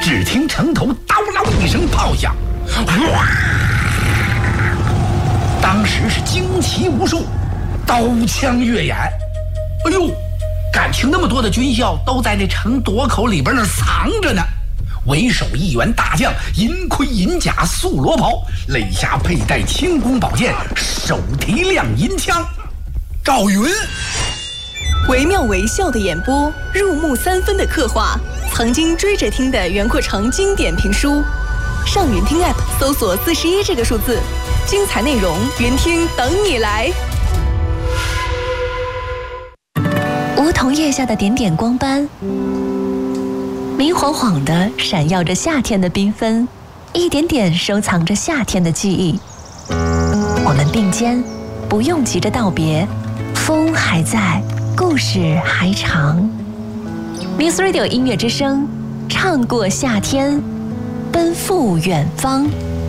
只听城头叨啷一声炮响，哗！当时是旌旗无数，刀枪跃眼。哎呦，感情那么多的军校都在那城垛口里边那藏着呢。为首一员大将，银盔银甲素罗袍，肋下佩戴轻弓宝剑，手提亮银枪。赵云， 惟妙惟肖的演播，入木三分的刻画，曾经追着听的袁阔成经典评书。上云听 App 搜索41这个数字，精彩内容云听等你来。 梧桐叶下的点点光斑，明晃晃的闪耀着夏天的缤纷，一点点收藏着夏天的记忆。我们并肩，不用急着道别，风还在，故事还长。Muse Radio 音乐之声，唱过夏天，奔赴远方。